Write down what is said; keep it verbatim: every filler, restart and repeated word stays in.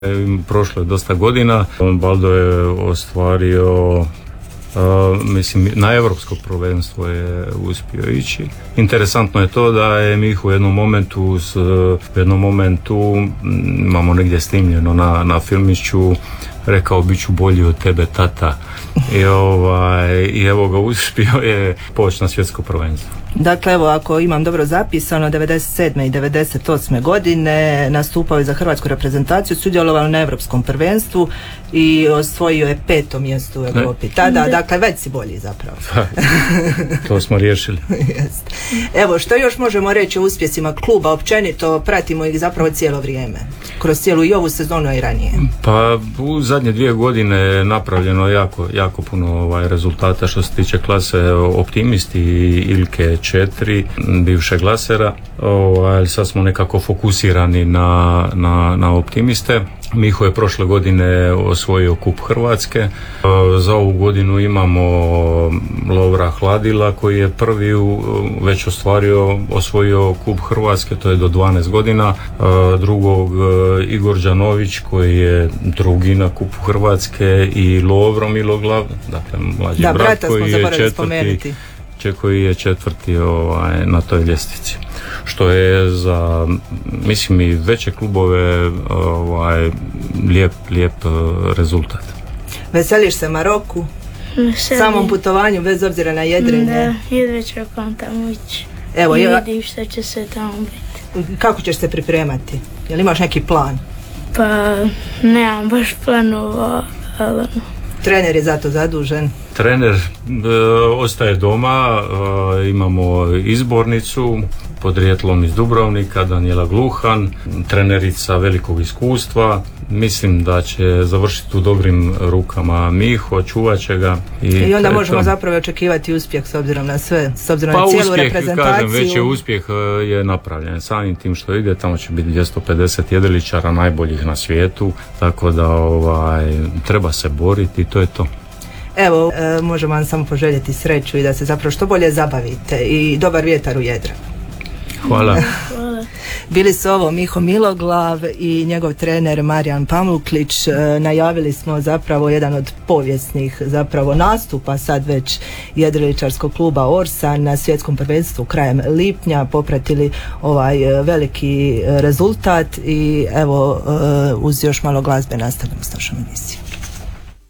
Prošlo je dosta godina, Baldo je ostvario, uh, mislim, na europsko prvenstvo je uspio ići. Interesantno je to da je Miho u jednom momentu, s, u jednom momentu imamo negdje snimljeno na, na filmiću, rekao bit ću bolji od tebe, tata. I, ovaj, i evo ga, uspio je poći na svjetsko prvenstvo. Dakle, evo, ako imam dobro zapisano, devedeset sedme i devedeset osme godine nastupao je za hrvatsku reprezentaciju, sudjelovao na europskom prvenstvu i osvojio je peto mjesto u Europi. Tada, dakle, već si bolji zapravo. To smo riješili. Evo, što još možemo reći o uspjesima kluba općenito, pratimo ih zapravo cijelo vrijeme, kroz cijelu i ovu sezonu i ranije. Pa u zadnje dvije godine je napravljeno jako, jako puno ovaj, rezultata što se tiče klase Optimisti i Ilke četiri, bivše Glasera. Ovaj, sad smo nekako fokusirani na, na, na Optimiste. Miho je prošle godine osvojio kup Hrvatske. Za ovu godinu imamo Lovra Hladila koji je prvi već ostvario, osvojio kup Hrvatske, to je do dvanaest godina. Drugog Igor Đanović koji je drugi na kupu Hrvatske i Lovro Miloglav, dakle mlađi da, brat koji je četvrti. Spomenuti. koji je četvrti ovaj, na toj ljestvici. Što je za, mislim, i veće klubove ovaj, lijep, lijep rezultat. Veseliš se Maroku? Veselim. Samom putovanju, bez obzira na jedrenje? Da, jedva čekam tamo ići. Evo, I ja... vidim što će se tamo biti. Kako ćeš se pripremati? Jel imaš neki plan? Pa, nemam baš planova, ali... Trener je zato zadužen. Trener e, ostaje doma, e, imamo izbornicu podrijetlom iz Dubrovnika, Daniela Gluhan, trenerica velikog iskustva. Mislim da će završiti u dobrim rukama Miho, čuvat će ga. I, I onda eto, možemo zapravo očekivati uspjeh s obzirom na sve, s obzirom pa na cijelu uspjeh, reprezentaciju. Kažem, već je uspjeh je napravljen. Samim tim što ide, tamo će biti dvjesto pedeset jedriličara najboljih na svijetu, tako da ovaj, treba se boriti i to je to. Evo, e, možemo vam samo poželjeti sreću i da se zapravo što bolje zabavite i dobar vjetar u jedra. Hvala. Hvala. Bili su ovo Miho Miloglav i njegov trener Marijan Pamuklić. E, najavili smo zapravo jedan od povijesnih zapravo nastupa sad već jedriličarskog kluba Orsan na svjetskom prvenstvu krajem lipnja, popratili ovaj veliki rezultat i evo e, uz još malo glazbe nastavljamo s našom emisijom.